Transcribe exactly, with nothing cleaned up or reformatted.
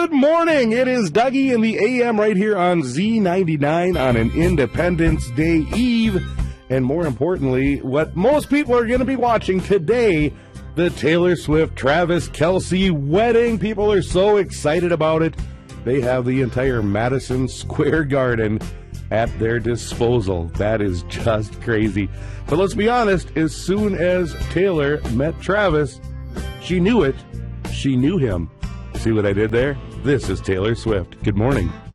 Good morning. It is Dougie in the A M right here on Z ninety-nine on an Independence Day Eve. And more importantly, what most people are going to be watching today, the Taylor Swift Travis Kelce wedding. People are so excited about it. They have the entire Madison Square Garden at their disposal. That is just crazy. But let's be honest, as soon as Taylor met Travis, she knew it. She knew him. See what I did there? This is Taylor Swift. Good morning.